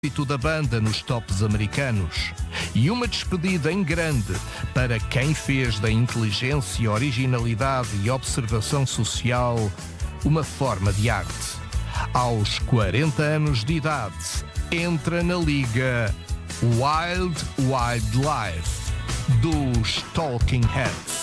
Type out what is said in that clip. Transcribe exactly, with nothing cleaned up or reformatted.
êxito da banda nos tops americanos e uma despedida em grande para quem fez da inteligência, originalidade e observação social uma forma de arte. Aos quarenta anos de idade, entra na liga Wild Wild Life dos Talking Heads.